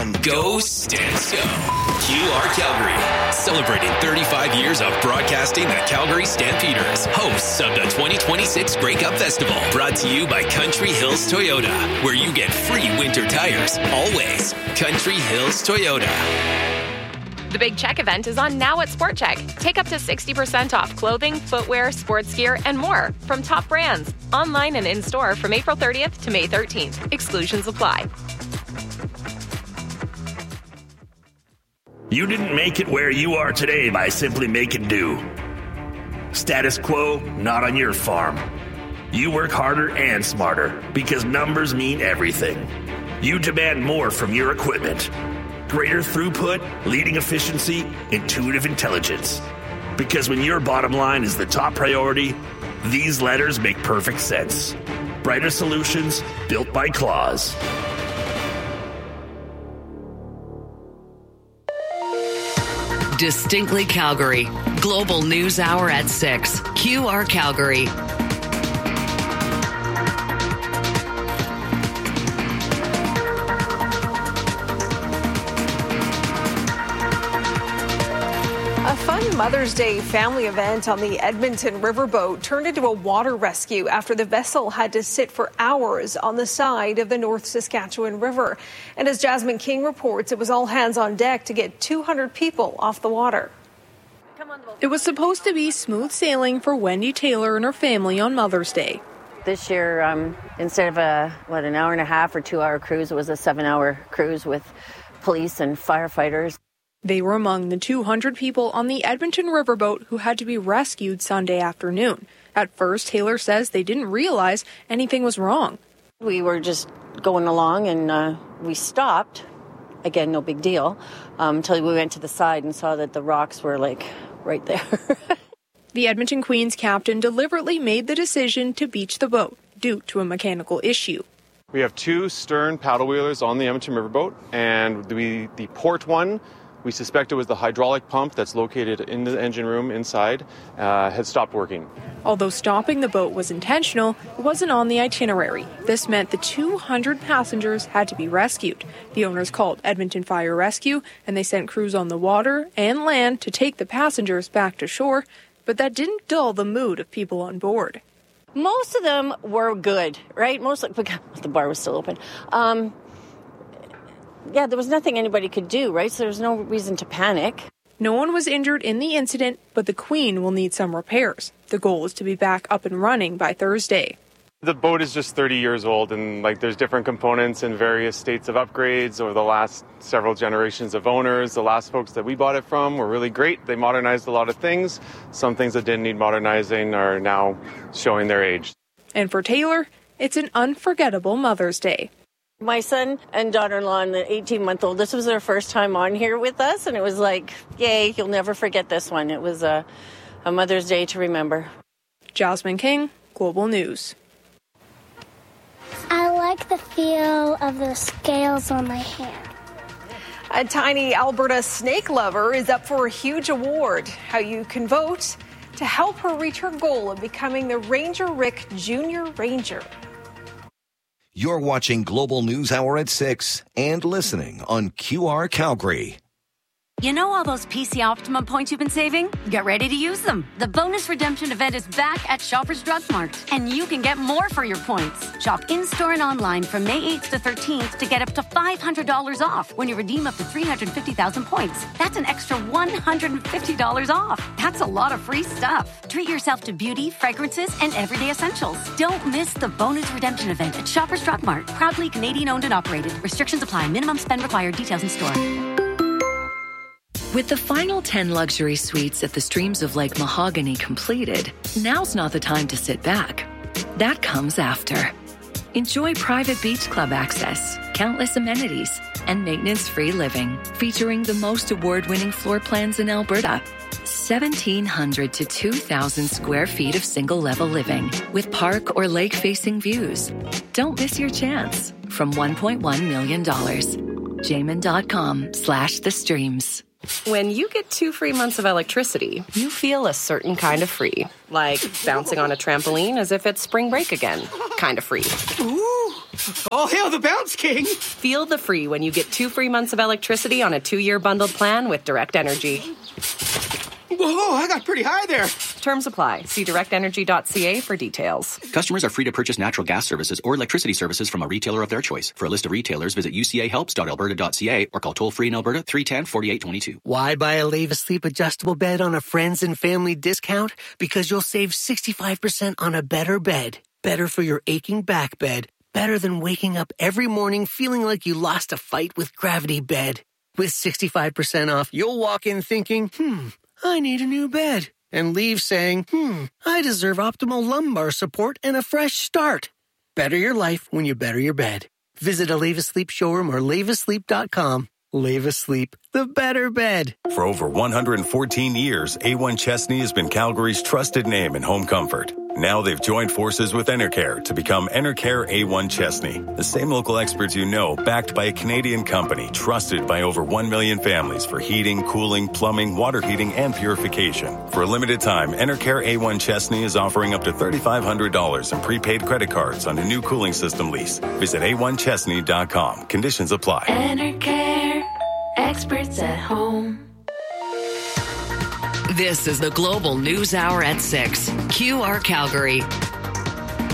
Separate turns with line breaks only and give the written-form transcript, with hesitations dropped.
on Go Stanso. QR Calgary, celebrating 35 years of broadcasting the Calgary Stampeders, hosts of the 2026 Grey Cup Festival, brought to you by Country Hills Toyota, where you get free winter tires, always. Country Hills Toyota.
The Big Check event is on now at Sport Check. Take up to 60% off clothing, footwear, sports gear, and more from top brands. Online and in-store from April 30th to May 13th. Exclusions apply.
You didn't make it where you are today by simply making do. Status quo, not on your farm. You work harder and smarter because numbers mean everything. You demand more from your equipment. Greater throughput, leading efficiency, intuitive intelligence. Because when your bottom line is the top priority, these letters make perfect sense. Brighter solutions built by Claws.
Distinctly Calgary. Global News Hour at 6. QR Calgary.
A fun Mother's Day family event on the Edmonton Riverboat turned into a water rescue after the vessel had to sit for hours on the side of the North Saskatchewan River. And as Jasmine King reports, it was all hands on deck to get 200 people off the water.
It was supposed to be smooth sailing for Wendy Taylor and her family on Mother's Day.
This year, instead of an hour and a half or 2 hour cruise, it was a 7-hour cruise with police and firefighters.
They were among the 200 people on the Edmonton Riverboat who had to be rescued Sunday afternoon. At first, Taylor says they didn't realize anything was wrong.
We were just going along and we stopped. Again, no big deal, until we went to the side and saw that the rocks were right there.
The Edmonton Queen's captain deliberately made the decision to beach the boat due to a mechanical issue.
We have 2 stern paddle wheelers on the Edmonton Riverboat, and the port one, we suspect it was the hydraulic pump that's located in the engine room inside, had stopped working.
Although stopping the boat was intentional, it wasn't on the itinerary. This meant the 200 passengers had to be rescued. The owners called Edmonton Fire Rescue, and they sent crews on the water and land to take the passengers back to shore, but that didn't dull the mood of people on board.
Most of them were good, right? The bar was still open. Yeah, there was nothing anybody could do, right? So there was no reason to panic.
No one was injured in the incident, but the Queen will need some repairs. The goal is to be back up and running by Thursday.
The boat is just 30 years old, and there's different components in various states of upgrades over the last several generations of owners. The last folks that we bought it from were really great. They modernized a lot of things. Some things that didn't need modernizing are now showing their age.
And for Taylor, it's an unforgettable Mother's Day.
My son and daughter-in-law and the 18-month-old, this was their first time on here with us, and it was like, yay, you'll never forget this one. It was a Mother's Day to remember.
Jasmine King, Global News.
I like the feel of the scales on my hand.
A tiny Alberta snake lover is up for a huge award. How you can vote to help her reach her goal of becoming the Ranger Rick Junior Ranger.
You're watching Global News Hour at 6 and listening on QR Calgary.
You know all those PC Optimum points you've been saving? Get ready to use them. The bonus redemption event is back at Shoppers Drug Mart, and you can get more for your points. Shop in-store and online from May 8th to 13th to get up to $500 off when you redeem up to 350,000 points. That's an extra $150 off. That's a lot of free stuff. Treat yourself to beauty, fragrances, and everyday essentials. Don't miss the bonus redemption event at Shoppers Drug Mart. Proudly Canadian owned and operated. Restrictions apply. Minimum spend required. Details in store.
With the final 10 luxury suites at the Streams of Lake Mahogany completed, now's not the time to sit back. That comes after. Enjoy private beach club access, countless amenities, and maintenance-free living, featuring the most award-winning floor plans in Alberta. 1,700 to 2,000 square feet of single-level living with park or lake-facing views. Don't miss your chance. From $1.1 million. Jamin.com/the streams.
When you get 2 free months of electricity, you feel a certain kind of free. Like bouncing on a trampoline as if it's spring break again. Kind of free.
Ooh! All hail the Bounce King!
Feel the free when you get 2 free months of electricity on a 2-year bundled plan with Direct Energy.
Whoa, I got pretty high there.
Terms apply. See directenergy.ca for details.
Customers are free to purchase natural gas services or electricity services from a retailer of their choice. For a list of retailers, visit ucahelps.alberta.ca or call toll-free in Alberta 310-4822.
Why buy a Leave Asleep adjustable bed on a friends and family discount? Because you'll save 65% on a better bed. Better for your aching back bed. Better than waking up every morning feeling like you lost a fight with Gravity Bed. With 65% off, you'll walk in thinking, I need a new bed. And leave saying, I deserve optimal lumbar support and a fresh start. Better your life when you better your bed. Visit a Leave Asleep showroom or leaveasleep.com. Leave Asleep, the better bed.
For over 114 years, A1 Chesney has been Calgary's trusted name in home comfort. Now they've joined forces with Enercare to become Enercare A1 Chesney. The same local experts you know, backed by a Canadian company, trusted by over 1 million families for heating, cooling, plumbing, water heating, and purification. For a limited time, Enercare A1 Chesney is offering up to $3,500 in prepaid credit cards on a new cooling system lease. Visit a1chesney.com. Conditions apply.
Enercare, experts at home.
This is the Global News Hour at 6. QR Calgary.